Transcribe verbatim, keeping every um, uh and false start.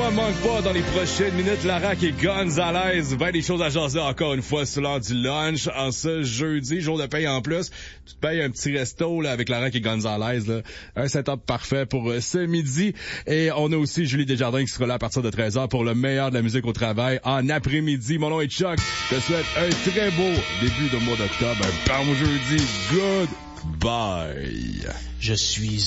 toi, manque pas dans les prochaines minutes. Lara et Gonzalez. Ben des choses à jaser encore une fois sur l'heure du lunch. En ce jeudi, jour de paye en plus. Tu te payes un petit resto là, avec Lara et Gonzalez. Là. Un setup parfait pour euh, ce midi. Et on a aussi Julie Desjardins qui sera là à partir de treize heures pour le meilleur de la musique au travail en après-midi. Mon nom est Chuck. Je te souhaite un très beau début de mois d'octobre. Un bon jeudi. Good bye. Je suis